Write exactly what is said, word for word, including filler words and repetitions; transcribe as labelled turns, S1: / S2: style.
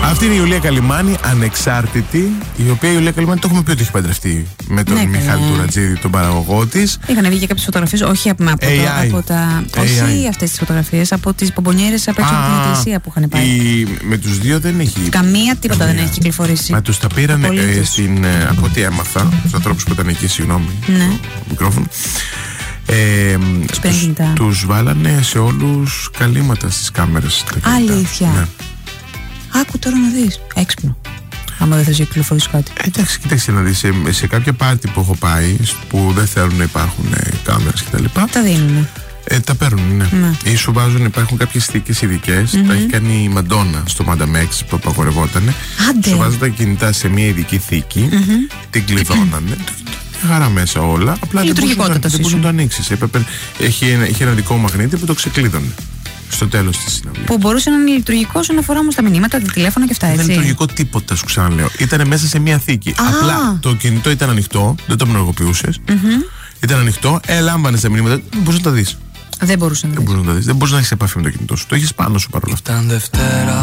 S1: Αυτή είναι η Ιουλία Καλυμάνη, ανεξάρτητη. Η οποία η Ιουλία Καλυμάνη το έχουμε πει ότι έχει παντρευτεί με τον ναι, Μιχάλη ναι. Τουρατζίδη, τον παραγωγό της.
S2: Είχαν βγει και κάποιες φωτογραφίες, όχι από, από, το, από τα. Όχι αυτές τις φωτογραφίες, από τις πομπονιέρες απ' έξω από την εκκλησία που είχαν πάει.
S1: Η, με τους δύο δεν έχει.
S2: Καμία τίποτα Καμία. δεν έχει κυκλοφορήσει.
S1: Μα τους τα πήραν ε, στην. Ε, από ό,τι έμαθα, στους ανθρώπους που ήταν εκεί, συγγνώμη.
S2: Ναι.
S1: Το μικρόφωνο. Ε, τους, τους βάλανε σε όλους καλύματα στις κάμερες.
S2: Αλήθεια.
S1: Ναι.
S2: Άκου τώρα να δεις. Έξυπνο. Άμα δεν θες να κυκλοφορήσει κάτι.
S1: Ε, εντάξει, κοίταξε να δεις. Σε, σε κάποια πάρτι που έχω πάει, που δεν θέλουν να υπάρχουν ε, κάμερες κτλ.
S2: Τα δίνουνε.
S1: Ε, τα παίρνουν, ναι.
S2: ναι.
S1: Ή σου βάζουν, υπάρχουν κάποιες θήκες ειδικές. Mm-hmm. Τα έχει κάνει η Μαντόνα στο Μανταμέξ που απαγορευότανε.
S2: Άντε.
S1: Σου βάζουν τα κινητά σε μια ειδική θήκη, mm-hmm. την κλειδώνανε. Χαρά μέσα όλα. Απλά δεν μπορούσε να το ανοίξει. Έχει ένα, ένα δικό μαγνήτη που το ξεκλείδωνε στο τέλος της συναυλίας.
S2: Που μπορούσε να είναι λειτουργικό όσον αφορά όμως τα μηνύματα, τα τηλέφωνα και αυτά, έτσι.
S1: Δεν είναι λειτουργικό τίποτα, σου ξαναλέω. Ήταν μέσα σε μια θήκη. Α. Απλά το κινητό ήταν ανοιχτό, δεν το ενεργοποιούσες. Mm-hmm. Ήταν ανοιχτό, έλαμβανες τα μηνύματα, δεν μπορούσες να τα δεις.
S2: Δεν μπορούσε να τα δεις.
S1: Δεν μπορούσες να, να έχεις επαφή με το κινητό σου. Το έχεις πάνω σου παρόλα αυτά.
S3: Ήταν Δευτέρα.